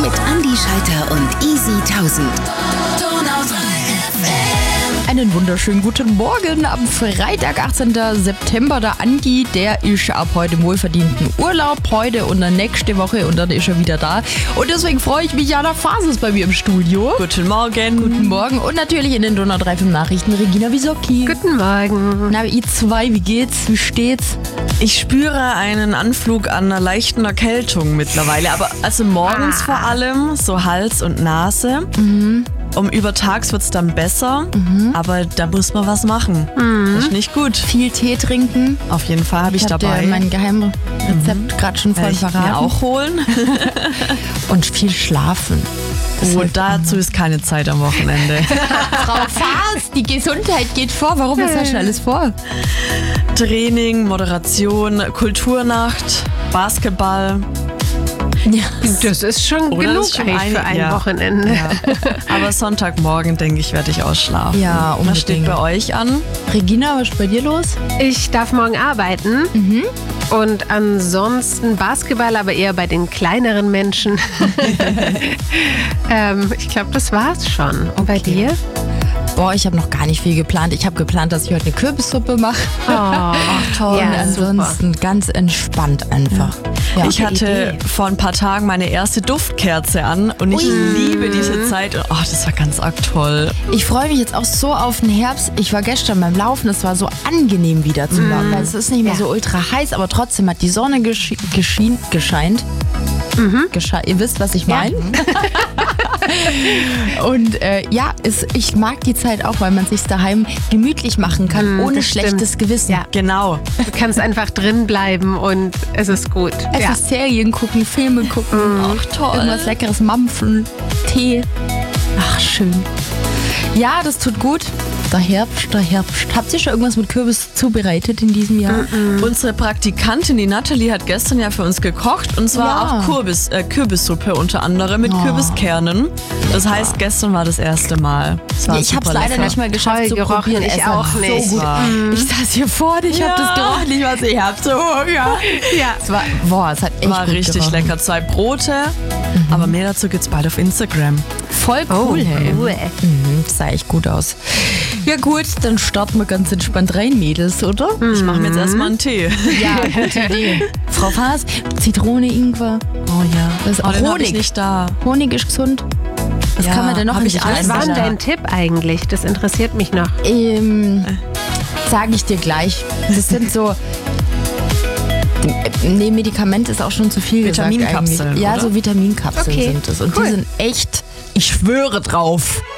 mit Andi Schalter und Easy 1000. Einen wunderschönen guten Morgen am Freitag, 18. September. Der Andi, der ist ab heute im wohlverdienten Urlaub, heute und dann nächste Woche und dann ist er wieder da. Und deswegen freue ich mich, Jana Faas ist bei mir im Studio. Guten Morgen. Guten Morgen und natürlich in den Donau 3 Nachrichten Regina Wisocki. Guten Morgen. Na, ihr zwei, wie geht's? Wie steht's? Ich spüre einen Anflug an einer leichten Erkältung mittlerweile, aber also morgens vor allem, so Hals und Nase. Übertags wird es dann besser, aber da muss man was machen. Das ist nicht gut. Viel Tee trinken. Auf jeden Fall habe ich dabei. Dir mein Geheimrezept gerade schon voll Werde ich verraten. mir auch holen. Und viel schlafen. Und dazu ist keine Zeit am Wochenende. Frau Faas, die Gesundheit geht vor. Warum? Was hast du alles vor? Training, Moderation, Kulturnacht, Basketball. Ja. Das ist schon Oder genug das ist schon eigentlich für ein Wochenende. Ja. Aber Sonntagmorgen, denke ich, werde ich ausschlafen. Ja, unbedingt. Was steht bei euch an? Regina, was ist bei dir los? Ich darf morgen arbeiten und ansonsten Basketball, aber eher bei den kleineren Menschen. Ich glaube, das war's schon. Und bei dir? Boah, ich habe noch gar nicht viel geplant. Ich habe geplant, dass ich heute eine Kürbissuppe mache. Oh, Toll. ja, Und ansonsten ganz entspannt einfach. Ja. Ich hatte vor ein paar Tagen meine erste Duftkerze an und ich liebe diese Zeit. Und, das war ganz arg toll. Ich freue mich jetzt auch so auf den Herbst. Ich war gestern beim Laufen, es war so angenehm wieder zu laufen. Weil es ist nicht mehr so ultra heiß, aber trotzdem hat die Sonne gescheint. Ihr wisst, was ich meine. Und ich mag die Zeit auch, weil man sich daheim gemütlich machen kann, ohne schlechtes Gewissen. Ja. Genau. Du kannst einfach drin bleiben und es ist gut. Einfach Serien gucken, Filme gucken. Ach toll. Irgendwas Leckeres mampfen, Tee. Ach, schön. Ja, das tut gut. Der Herbst. Habt ihr schon irgendwas mit Kürbis zubereitet in diesem Jahr? Unsere Praktikantin, die Nathalie, hat gestern ja für uns gekocht und zwar auch Kürbissuppe unter anderem mit Kürbiskernen. Das heißt, gestern war das erste Mal. Ich habe es leider nicht mal geschafft Toll zu gerochen, probieren. ich Es war auch nicht. So gut. Ich saß hier vorne, ich habe das gerochen. Ich habe so Hunger. Es hat echt War gut richtig gerochen. lecker. 2 Brote, aber mehr dazu gibt's bald auf Instagram. Voll cool, hey. Cool. Das sah echt gut aus. Ja gut, dann starten wir ganz entspannt rein, Mädels, oder? Ich mache mir jetzt erstmal einen Tee. Ja, gute Idee. Frau Faas, Zitrone, Ingwer. Oh ja. Das ist auch den hab ich Honig. nicht da. Honig ist gesund. Was Ja, kann man denn noch hab in ich sich alles Was war denn reinmachen? dein Tipp eigentlich? Das interessiert mich noch. Sage ich dir gleich. Das sind so... Nee, Medikament ist auch schon zu viel gesagt Vitaminkapseln, eigentlich. Ja, oder? so Vitaminkapseln Okay, sind es. Und cool. die sind echt, ich schwöre drauf,